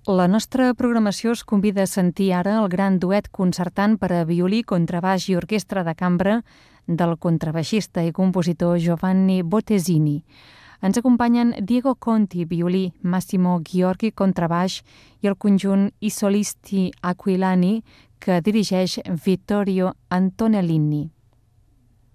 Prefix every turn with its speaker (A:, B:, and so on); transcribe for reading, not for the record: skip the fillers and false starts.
A: La nostra programació es convida a sentir ara el gran duet concertant per a violí, contrabaix i orquestra de cambra del contrabaixista i compositor Giovanni Bottesini. Ens acompanyen Diego Conti, violí, Massimo Ghiorghi, contrabaix i el conjunt I Solisti Aquilani que dirigeix Vittorio Antonellini.